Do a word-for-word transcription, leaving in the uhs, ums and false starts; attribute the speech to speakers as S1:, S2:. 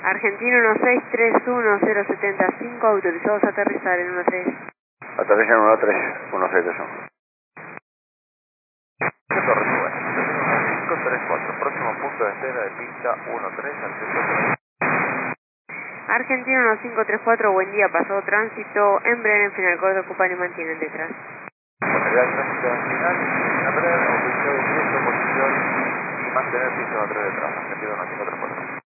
S1: Argentino uno seis tres uno cero siete cinco, autorizados a aterrizar en uno seis.
S2: Aterriza en uno tres uno seis tres uno.
S3: Torre Sube, cinco tres cuatro, próximo punto de espera de pista uno tres al centro tres.
S1: Argentino uno cinco tres cuatro, buen día, pasado tránsito, Embraer en final corto, ocupan y mantienen detrás.
S3: Con el tránsito en final, Embraer, autorizado de directo, posición y mantener pista uno tres detrás, Argentino uno cinco tres cuatro.